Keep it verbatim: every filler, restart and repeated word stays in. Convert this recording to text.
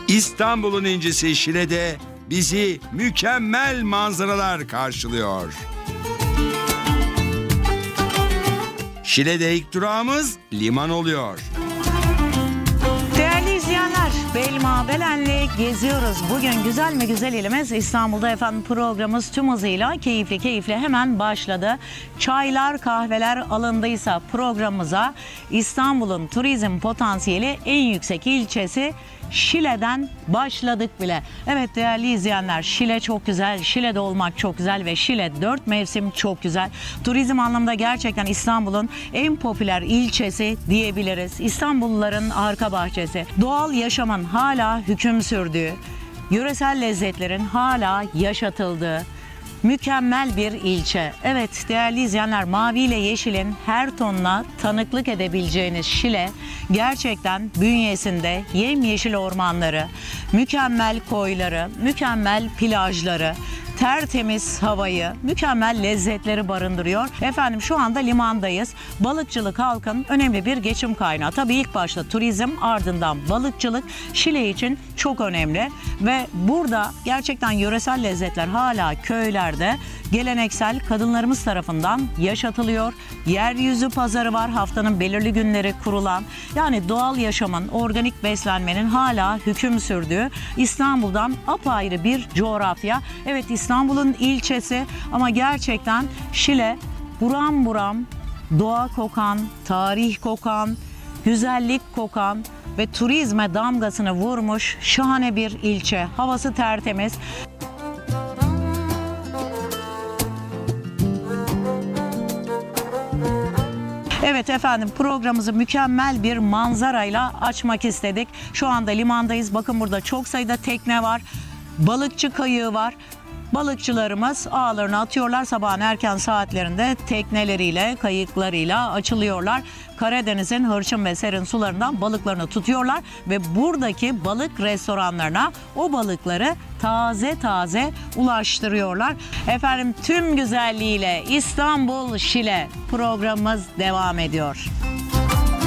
İstanbul'un incisi Şile'de bizi mükemmel manzaralar karşılıyor. Şile'de ilk durağımız liman oluyor. Değerli izleyenler, Belma Belen'le geziyoruz. Bugün güzel mi güzel ilimiz İstanbul'da efendim, programımız tüm hızıyla keyifli keyifli hemen başladı. Çaylar kahveler alındıysa programımıza İstanbul'un turizm potansiyeli en yüksek ilçesi Şile'den başladık bile. Evet değerli izleyenler, Şile çok güzel, Şile'de olmak çok güzel ve Şile dört mevsim çok güzel. Turizm anlamında gerçekten İstanbul'un en popüler ilçesi diyebiliriz. İstanbulluların arka bahçesi. Doğal yaşamın hala hüküm sürdüğü, yöresel lezzetlerin hala yaşatıldığı mükemmel bir ilçe. Evet değerli izleyenler, mavi ile yeşilin her tonuna tanıklık edebileceğiniz Şile gerçekten bünyesinde yemyeşil ormanları, mükemmel koyları, mükemmel plajları, tertemiz havayı, mükemmel lezzetleri barındırıyor. Efendim şu anda limandayız. Balıkçılık halkın önemli bir geçim kaynağı. Tabii ilk başta turizm, ardından balıkçılık Şile için çok önemli. Ve burada gerçekten yöresel lezzetler hala köylerde geleneksel kadınlarımız tarafından yaşatılıyor. Yeryüzü pazarı var, haftanın belirli günleri kurulan. Yani doğal yaşamın, organik beslenmenin hala hüküm sürdüğü İstanbul'dan apayrı bir coğrafya. Evet, İstanbul'un ilçesi ama gerçekten Şile buram buram doğa kokan, tarih kokan, güzellik kokan ve turizme damgasını vurmuş şahane bir ilçe. Havası tertemiz. Evet efendim, programımızı mükemmel bir manzarayla açmak istedik. Şu anda limandayız. Bakın burada çok sayıda tekne var. Balıkçı kayığı var. Balıkçılarımız ağlarını atıyorlar. Sabahın erken saatlerinde tekneleriyle, kayıklarıyla açılıyorlar. Karadeniz'in hırçın ve serin sularından balıklarını tutuyorlar ve buradaki balık restoranlarına o balıkları taze taze ulaştırıyorlar. Efendim tüm güzelliğiyle İstanbul Şile programımız devam ediyor.